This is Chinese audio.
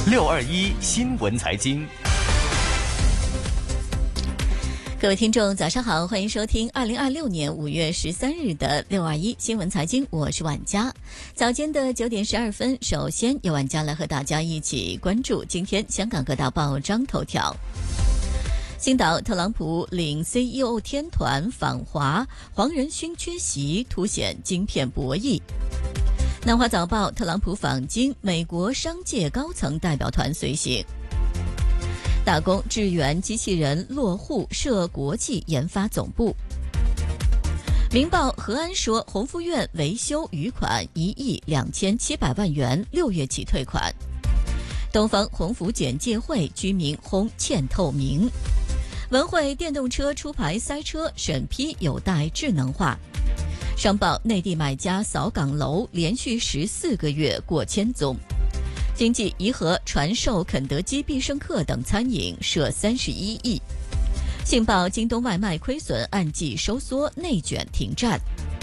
621新闻财经。 各位听众早上好，欢迎收听2026年5月13日的621新闻财经，我是婉佳。早间的9点12分，首先由婉佳来和大家一起关注今天香港各大报章头条。星岛特朗普领 CEO 天团访华，黄仁勋缺席，凸显晶片博弈。南华早报特朗普访京，美国商界高层代表团随行。打工支援机器人落户设国际研发总部。明报何安说，宏福苑维修余款1亿2700万元，6月起退款。东方鸿福简介会居民轰欠透明。文汇电动车出牌塞车，审批有待智能化。商报内地买家扫岗楼，连续14个月过千宗。经济怡和传授肯德基必胜客等餐饮涉31亿。信报京东外卖亏损按季收缩，内卷停战。